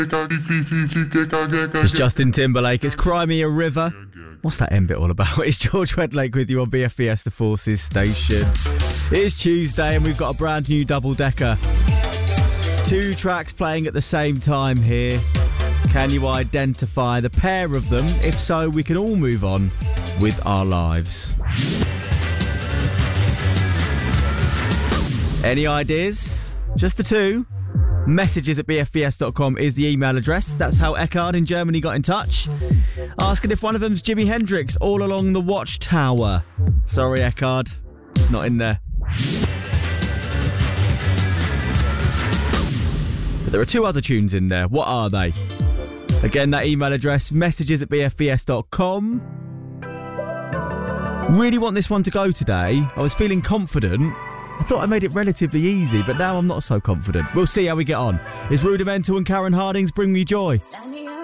It's Justin Timberlake. It's Cry Me a River. What's that end bit all about? It's George Wedlake with you on BFBS, the Forces station. It is Tuesday and we've got a brand new double-decker. 2 tracks playing at the same time here. Can you identify the pair of them? If so, we can all move on with our lives. Any ideas? Just the 2? Messages at bfbs.com is the email address. That's how Eckhard in Germany got in touch, asking if one of them's Jimi Hendrix, All Along the Watchtower. Sorry, Eckhard, it's not in there. But there are 2 other tunes in there. What are they? Again, that email address, messages at bfbs.com. Really want this one to go today. I was feeling confident. I thought I made it relatively easy, but now I'm not so confident. We'll see how we get on. It's Rudimental and Karen Harding's Bring Me Joy. I need